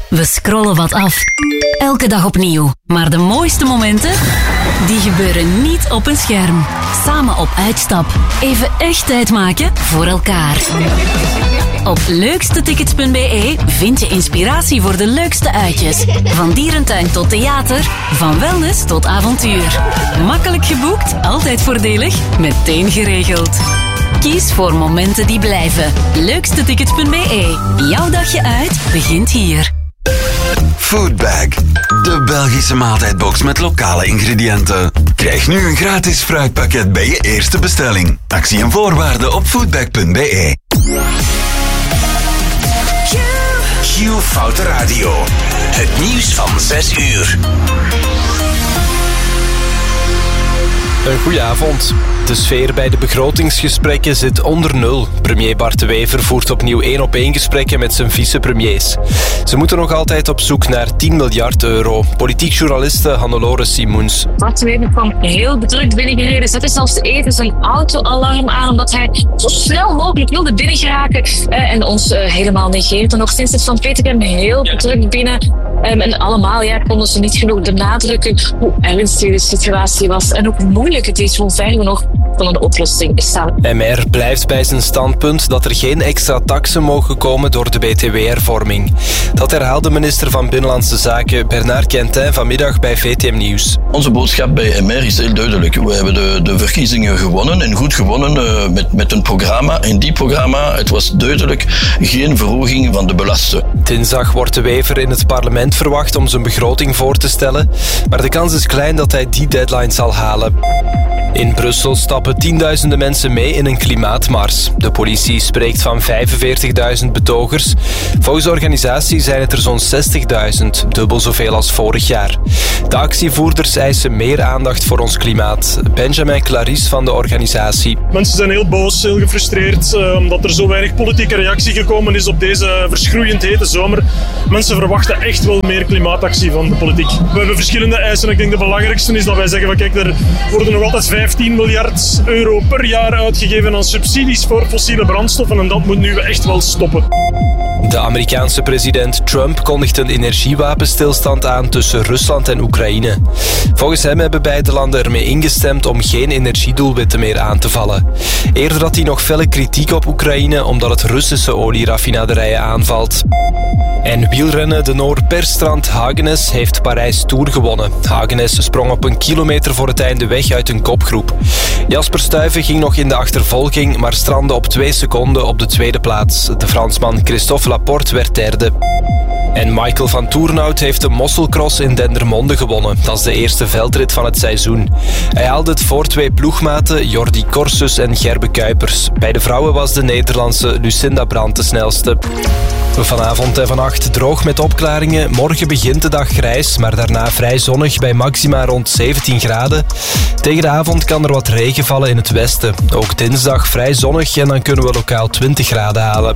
We scrollen wat af. Elke dag opnieuw. Maar de mooiste momenten, die gebeuren niet op een scherm. Samen op uitstap. Even echt tijd maken voor elkaar. Op leukstetickets.be vind je inspiratie voor de leukste uitjes. Van dierentuin tot theater, van wellness tot avontuur. Makkelijk geboekt, altijd voordelig, meteen geregeld. Kies voor momenten die blijven. Leukstetickets.be. Jouw dagje uit begint hier. Foodbag, de Belgische maaltijdbox met lokale ingrediënten. Krijg nu een gratis fruitpakket bij je eerste bestelling. Actie en voorwaarden op foodbag.be. Q Foute Radio. Het nieuws van 6 uur. Een goeie avond. De sfeer bij de begrotingsgesprekken zit onder nul. Premier Bart De Wever voert opnieuw 1-op-1 gesprekken met zijn vicepremiers. Ze moeten nog altijd op zoek naar 10 miljard euro. Politiek journaliste Hannelore Simoens. Bart De Wever kwam heel bedrukt binnengereden. Zette zelfs even zijn autoalarm aan, omdat hij zo snel mogelijk wilde binnengeraken en ons helemaal negeerde. Nog sinds het Van Petegem heel bedrukt binnen. En allemaal konden ze niet genoeg benadrukken hoe ernstig de situatie was en hoe moeilijk het is, hoe ver we nog van een oplossing staan. MR blijft bij zijn standpunt dat er geen extra taksen mogen komen door de BTW-hervorming. Dat herhaalde minister van Binnenlandse Zaken Bernard Quentin vanmiddag bij VTM Nieuws. Onze boodschap bij MR is heel duidelijk. We hebben de verkiezingen gewonnen en goed gewonnen met een programma. In die programma, het was duidelijk geen verhoging van de belasten. Dinsdag wordt De Wever in het parlement verwacht om zijn begroting voor te stellen, maar de kans is klein dat hij die deadline zal halen. In Brussel stappen tienduizenden mensen mee in een klimaatmars. De politie spreekt van 45.000 betogers. Volgens de organisatie zijn het er zo'n 60.000, dubbel zoveel als vorig jaar. De actievoerders eisen meer aandacht voor ons klimaat. Benjamin Clarice van de organisatie. Mensen zijn heel boos, heel gefrustreerd, omdat er zo weinig politieke reactie gekomen is op deze verschroeiend hete zomer. Mensen verwachten echt wel meer klimaatactie van de politiek. We hebben verschillende eisen. Ik denk de belangrijkste is dat wij zeggen van kijk, er worden nog altijd 15 miljard euro per jaar uitgegeven aan subsidies voor fossiele brandstoffen en dat moet nu echt wel stoppen. De Amerikaanse president Trump kondigt een energiewapenstilstand aan tussen Rusland en Oekraïne. Volgens hem hebben beide landen ermee ingestemd om geen energiedoelwitten meer aan te vallen. Eerder had hij nog felle kritiek op Oekraïne omdat het Russische olieraffinaderijen aanvalt. En wielrennen, de Noor per strand Hagenes heeft Parijs Tour gewonnen. Hagenes sprong op een kilometer voor het einde weg uit een kopgroep. Jasper Stuyven ging nog in de achtervolging, maar strandde op 2 seconden op de tweede plaats. De Fransman Christophe Laporte werd derde. En Michael van Toernout heeft de Mosselcross in Dendermonde gewonnen. Dat is de eerste veldrit van het seizoen. Hij haalde het voor 2 ploegmaten, Jordi Corsus en Gerbe Kuipers. Bij de vrouwen was de Nederlandse Lucinda Brandt de snelste. Vanavond en vannacht droog met opklaringen. Morgen begint de dag grijs, maar daarna vrij zonnig bij maxima rond 17 graden. Tegen de avond kan er wat regen vallen in het westen. Ook dinsdag vrij zonnig en dan kunnen we lokaal 20 graden halen.